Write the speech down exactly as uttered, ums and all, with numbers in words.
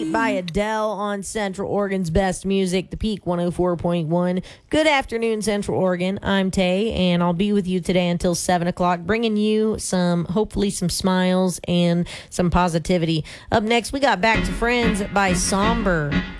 Music by Adele on Central Oregon's best music, The Peak one oh four point one. Good afternoon, Central Oregon. I'm Tay, and I'll be with you today until seven o'clock, bringing you some, hopefully, some smiles and some positivity. Up next, we got Back to Friends by Somber.